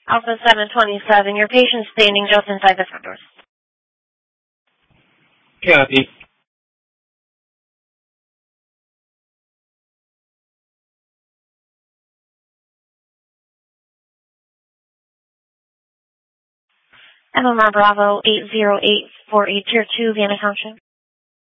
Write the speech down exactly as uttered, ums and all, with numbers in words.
Alpha seven twenty-seven, your patient's standing just inside the front doors. Copy. M M R Bravo eight zero eight four eight, Tier two, Vienna Township.